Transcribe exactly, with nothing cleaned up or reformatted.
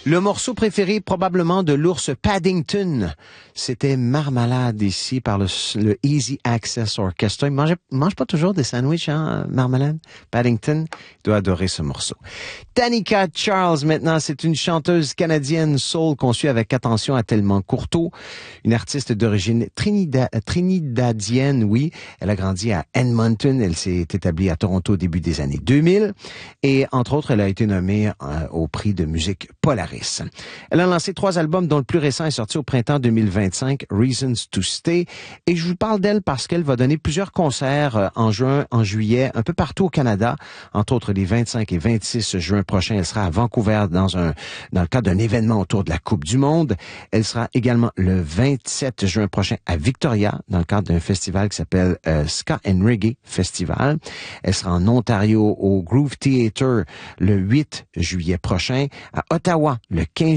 Le morceau préféré probablement de l'ours Paddington, c'était Marmalade ici par le, le Easy Access Orchestra. Il mange, mange pas toujours des sandwichs, hein, Marmalade? Paddington doit adorer ce morceau. Tanika Charles, maintenant, c'est une chanteuse canadienne soul qu'on suit avec attention à Tellement Courteau. Une artiste d'origine trinida, trinidadienne, oui. Elle a grandi à Edmonton. Elle s'est établie à Toronto au début des années deux mille. Et entre autres, elle a été nommée euh, au prix de musique Polaris. Elle a lancé trois albums dont le plus récent est sorti au printemps deux mille vingt-cinq, Reasons to Stay. Et je vous parle d'elle parce qu'elle va donner plusieurs concerts en juin, en juillet, un peu partout au Canada. Entre autres, les vingt-cinq et vingt-six juin prochains, elle sera à Vancouver dans un dans le cadre d'un événement autour de la Coupe du Monde. Elle sera également le vingt-sept juin prochain à Victoria dans le cadre d'un festival qui s'appelle euh, Ska and Reggae Festival. Elle sera en Ontario au Groove Theatre le huit juillet prochain, à Ottawa le quinze